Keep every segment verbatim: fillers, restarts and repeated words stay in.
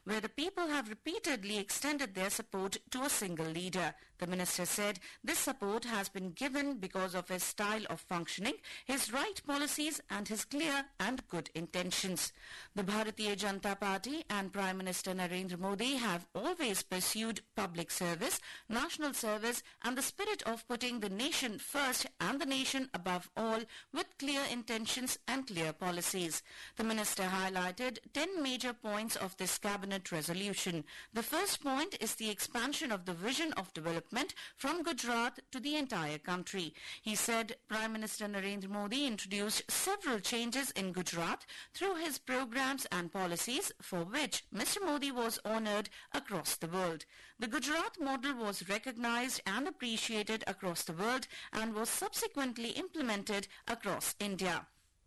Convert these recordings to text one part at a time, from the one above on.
where the people have repeatedly extended their support to a single leader. The minister said this support has been given because of his style of functioning, his right policies and his clear and good intentions. The Bharatiya Janata Party and Prime Minister Narendra Modi have always pursued public service, national service and the spirit of putting the nation first and the nation above all with clear intentions and clear policies. The minister highlighted ten major points of this cabinet resolution. The first point is the expansion of the vision of development from Gujarat to the entire country. He said Prime Minister Narendra Modi introduced several changes in Gujarat through his programs and policies, for which Mister Modi was honoured across the world. The Gujarat model was recognized and appreciated across the world and was subsequently implemented across India.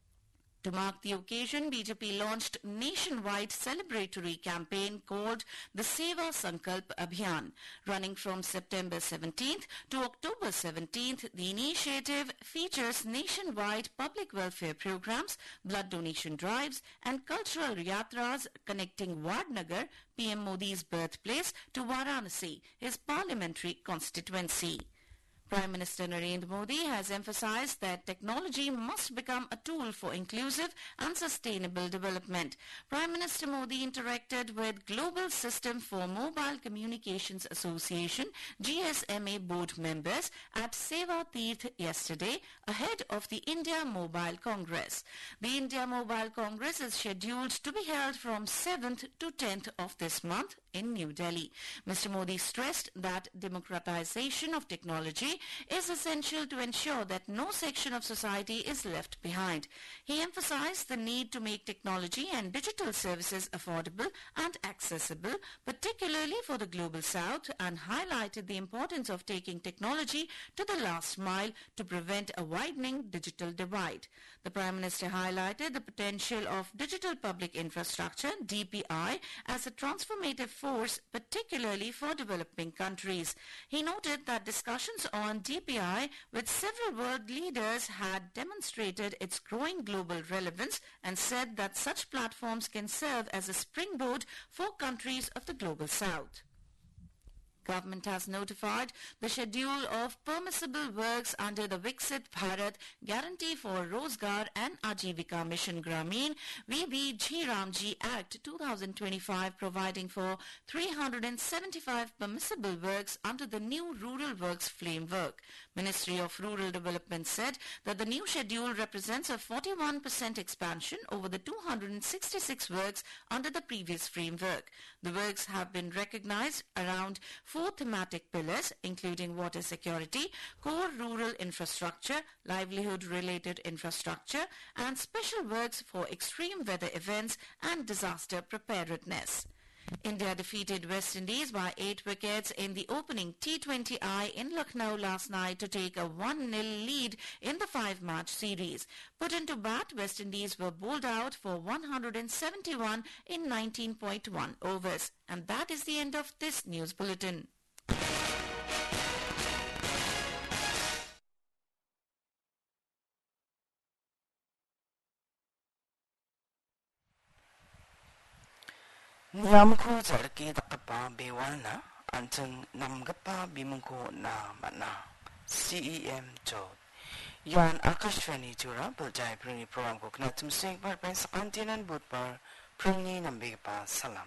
To mark the occasion, B J P launched nationwide celebratory campaign called the Seva Sankalp Abhiyan. Running from September seventeenth to October seventeenth, the initiative features nationwide public welfare programs, blood donation drives and cultural yatras connecting Vadnagar, P M Modi's birthplace, to Varanasi, his parliamentary constituency. Prime Minister Narendra Modi has emphasized that technology must become a tool for inclusive and sustainable development. Prime Minister Modi interacted with Global System for Mobile Communications Association G S M A board members at Seva Tirth yesterday ahead of the India Mobile Congress. The India Mobile Congress is scheduled to be held from seventh to tenth of this month in New Delhi. Mister Modi stressed that democratization of technology is essential to ensure that no section of society is left behind. He emphasized the need to make technology and digital services affordable and accessible, particularly for the Global South, and highlighted the importance of taking technology to the last mile to prevent a widening digital divide. The Prime Minister highlighted the potential of digital public infrastructure, D P I, as a transformative force, particularly for developing countries. He noted that discussions on D P I with several world leaders had demonstrated its growing global relevance and said that such platforms can serve as a springboard for countries of the Global South. Government has notified the schedule of permissible works under the Viksit Bharat Guarantee for Rozgar and Ajivika Mission Grameen V B G Ramji Act two thousand twenty-five, providing for three hundred seventy-five permissible works under the new Rural Works Framework. Ministry of Rural Development said that the new schedule represents a forty-one percent expansion over the two hundred sixty-six works under the previous framework. The works have been recognized around four thematic pillars, including water security, core rural infrastructure, livelihood-related infrastructure, and special works for extreme weather events and disaster preparedness. India defeated West Indies by eight wickets in the opening T twenty I in Lucknow last night to take a one nil lead in the five-match series. Put into bat, West Indies were bowled out for one hundred seventy-one in nineteen point one overs. And that is the end of this news bulletin. Nyamku zarki takapa bewalna anteng namgapa bimungko na mana C E M Jod. Yan Akashvani Jura Beljai Pringi program ko kena tumsing par pen sakantinan but par Pringi nambigpa salam.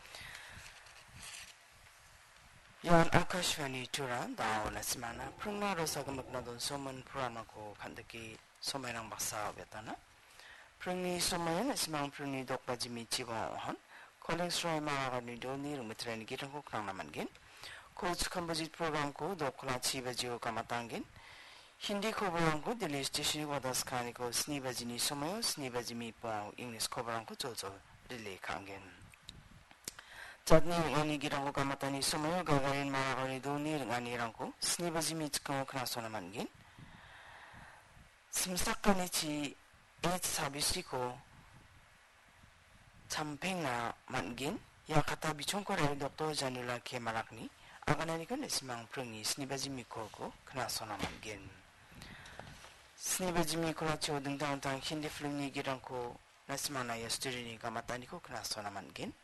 Yan Akashvani Jura dao na semana Pringna rosa gamak na don soman purana ko kandaki somayang baksa betana. Pringi somayan na semang Pringi dokpa jimi chiwa ohan. College Roy Maharani Doni Rumitran Gitanko Kranamangan, Coach Composite Program Co, Dokla Chiba Geo Kamatangin, Hindi Kobaranko, the list station Wadas Kaniko, Snibajini Somo, Snibajimi Pao, English Kobaranko Jojo, Relay Kangen. Tadni Oni Gitanko Kamatani Somo, Gagarin Maharani Doni, Rani Ranko, Snibajimi Tko Krasonamangan, Simsakanichi, Eight Sabisiko. Champengna mangin ya kata bichongkore Doctor Janula ke malakni aganani kan ismang prengi snibajimi korko kena sona mangin snibajimi kola cho dingtang tang hindi filmni girangko nasmana ya studini kamatani ko kena sona mangin